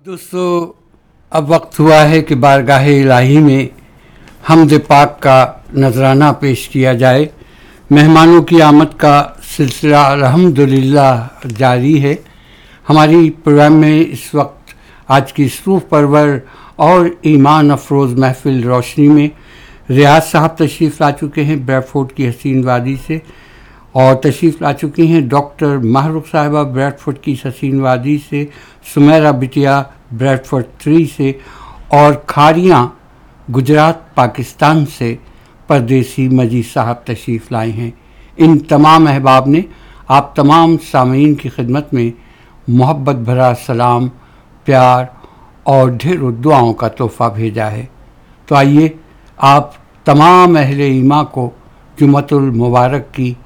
दोस्तों, अब वक्त हुआ है कि बारगाह इलाही में हमद पाक का नजराना पेश किया जाए। मेहमानों की आमद का सिलसिला अल्हम्दुलिल्लाह जारी है। हमारी प्रोग्राम में इस वक्त आज की सूफ परवर और ईमान अफरोज़ महफिल रोशनी में रियाज साहब तशरीफ़ ला चुके हैं ब्रैडफोर्ड की हसीन वादी से, और तशरीफ़ ला चुकी हैं डॉक्टर महरुख साहिबा ब्रैडफोर्ड की हसीन वादी से, सुमेरा बिटिया ब्रैडफोर्ड 3 से, और खारियाँ गुजरात पाकिस्तान से परदेसी मजीद साहब तशरीफ़ लाए हैं। इन तमाम अहबाब ने आप तमाम सामीन की खिदमत में मोहब्बत भरा सलाम, प्यार और ढेरों दुआओं का तोहफ़ा भेजा है। तो आइए आप तमाम अहले ईमान को जुमतुल मुबारक की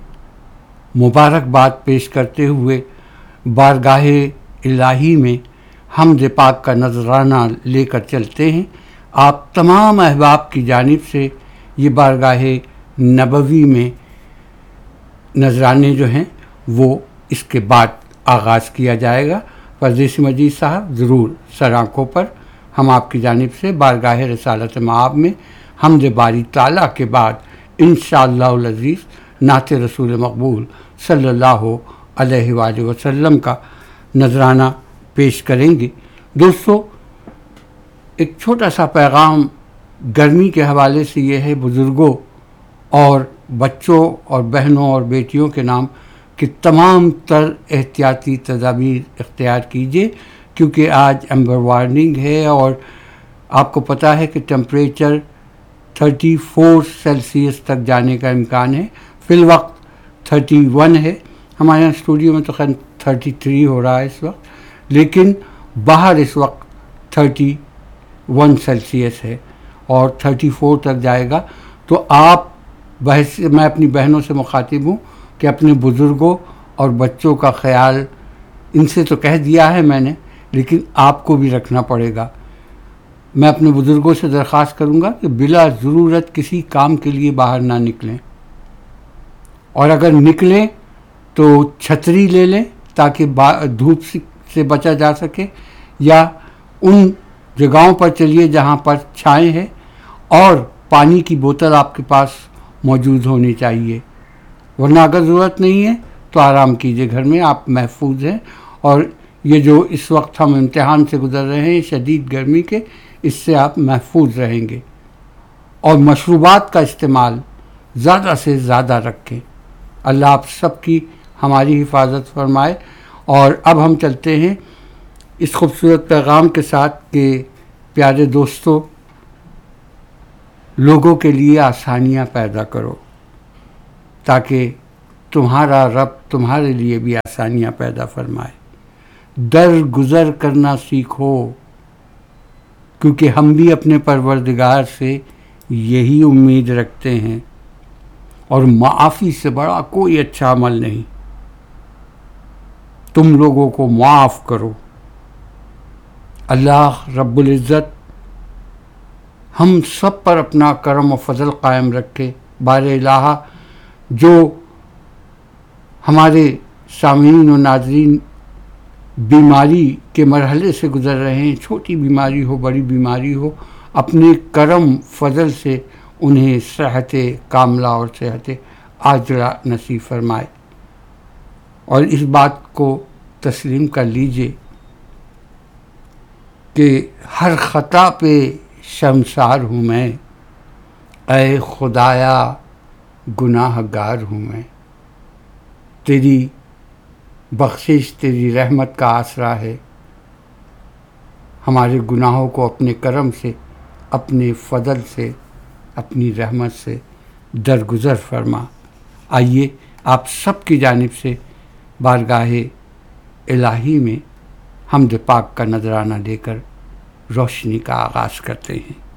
मुबारकबाद पेश करते हुए बारगाह इलाही में हमद पाक का नजराना लेकर चलते हैं। आप तमाम अहबाब की जानिब से ये बारगाह नबवी में नजराने जो हैं वो इसके बाद आगाज़ किया जाएगा। परदेसी मजीद साहब ज़रूर सर आँखों पर हम आपकी जानिब से बारगाह रसालत मआब में हमद बारी ताला के बाद इंशाअल्लाहुल अज़ीज़ नात रसूल मकबूल सल्लल्लाहु अलैहि वसल्लम का नजराना पेश करेंगे। दोस्तों, एक छोटा सा पैगाम गर्मी के हवाले से ये है, बुज़ुर्गों और बच्चों और बहनों और बेटियों के नाम कि तमाम तर एहतियाती तदाबीर इख्तियार कीजिए, क्योंकि आज एम्बर वार्निंग है और आपको पता है कि टेम्परेचर 34 सेल्सियस तक जाने का इम्कान है। फ़िल वक्त 31 है, हमारे यहाँ स्टूडियो में तो खैर 33 हो रहा है इस वक्त, लेकिन बाहर इस वक्त 31 सेल्सियस है और 34 तक जाएगा। तो आप मैं अपनी बहनों से मुखातिब हूँ कि अपने बुज़ुर्गों और बच्चों का ख्याल, इनसे तो कह दिया है मैंने, लेकिन आपको भी रखना पड़ेगा। मैं अपने बुज़ुर्गों से दरख्वास्त करूँगा कि बिला ज़रूरत किसी काम के लिए बाहर ना निकलें, और अगर निकलें तो छतरी ले लें ताकि धूप से बचा जा सके, या उन जगहों पर चलिए जहाँ पर छाएँ हैं, और पानी की बोतल आपके पास मौजूद होनी चाहिए। वरना अगर ज़रूरत नहीं है तो आराम कीजिए, घर में आप महफूज हैं। और ये जो इस वक्त हम इम्तिहान से गुज़र रहे हैं शदीद गर्मी के, इससे आप महफूज रहेंगे। और मशरूबात का इस्तेमाल ज़्यादा से ज़्यादा रखें। अल्लाह आप सबकी हमारी हिफाजत फरमाए। और अब हम चलते हैं इस खूबसूरत पैगाम के साथ कि प्यारे दोस्तों, लोगों के लिए आसानियाँ पैदा करो ताकि तुम्हारा रब तुम्हारे लिए भी आसानियाँ पैदा फरमाए। दर गुज़र करना सीखो, क्योंकि हम भी अपने परवरदिगार से यही उम्मीद रखते हैं, और माफ़ी से बड़ा कोई अच्छा अमल नहीं। तुम लोगों को माफ़ करो। अल्लाह रब्बुल इज़्ज़त हम सब पर अपना करम और फजल कायम रखे। बारे इलाहा, जो हमारे सामीन और नाज़रीन बीमारी के मरहले से गुज़र रहे हैं, छोटी बीमारी हो बड़ी बीमारी हो, अपने करम फजल से उन्हें सेहत कामला और सेहत आजला नसीब फरमाए। और इस बात को तस्लीम कर लीजिए कि हर ख़ता पे शर्मसार हूँ मैं, ऐ खुदाया गुनाहगार हूँ मैं। तेरी बख्शिश, तेरी रहमत का आसरा है। हमारे गुनाहों को अपने करम से, अपने फजल से, अपनी रहमत से दरगुज़र फरमा। आइए आप सब की जानिब से बारगाह इलाही में हमद पाक का नजराना लेकर रोशनी का आगाज़ करते हैं।